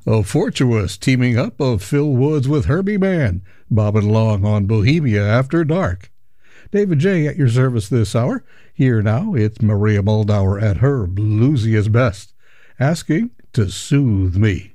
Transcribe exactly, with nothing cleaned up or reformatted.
A Fortuous teaming up of Phil Woods with Herbie Mann, bobbing along on Bohemia After Dark. David J. at your service this hour. Here now, it's Maria Muldaur at her bluesiest best, asking to soothe me.